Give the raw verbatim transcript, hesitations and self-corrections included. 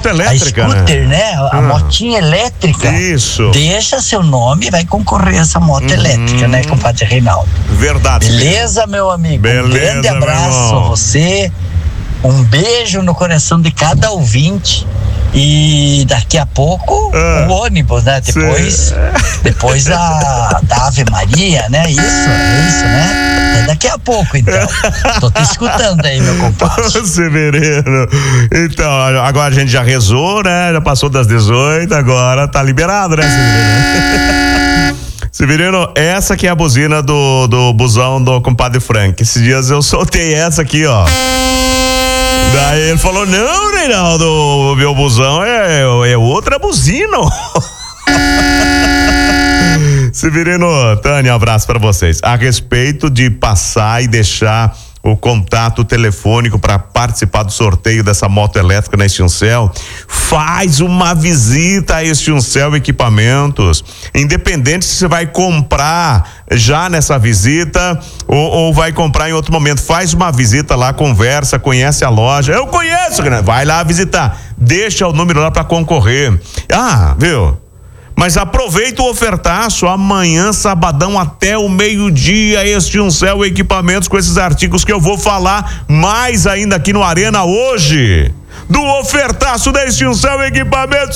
moto elétrica, a scooter, né? né? A ah. motinha elétrica. Isso. Deixa seu nome e vai concorrer a essa moto uhum. elétrica, né, compadre Reinaldo? Verdade. Beleza, meu amigo? Beleza, um grande abraço a você. Um beijo no coração de cada ouvinte. E daqui a pouco ah, o ônibus, né? Depois, depois da, da Ave Maria, né? Isso, é isso, né? É daqui a pouco, então. Tô te escutando aí, meu compadre. Severino. Então, agora a gente já rezou, né? Já passou das dezoito, agora tá liberado, né, Severino? Severino, essa aqui é a buzina do, do busão do compadre Frank. Esses dias eu soltei essa aqui, ó. Daí ele falou, não, Reinaldo, o meu busão é, é outra buzina. Severino, Tânia, um abraço para vocês. A respeito de passar e deixar o contato telefônico para participar do sorteio dessa moto elétrica na Extincel, faz uma visita a Extincel Equipamentos, independente se você vai comprar já nessa visita ou, ou vai comprar em outro momento, faz uma visita lá, conversa, conhece a loja, eu conheço, vai lá visitar, deixa o número lá para concorrer. Ah, viu? Mas aproveita o ofertaço, amanhã, sabadão, até o meio-dia, Extincel Equipamentos, com esses artigos que eu vou falar mais ainda aqui no Arena hoje, do ofertaço da Extincel Equipamentos.